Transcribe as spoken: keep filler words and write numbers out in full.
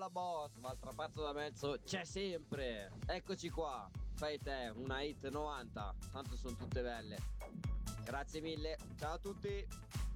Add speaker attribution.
Speaker 1: Bella boss, Valtrapazzo da mezzo c'è sempre. Eccoci qua. Fai te una hit novanta, tanto sono tutte belle. Grazie mille, ciao a tutti.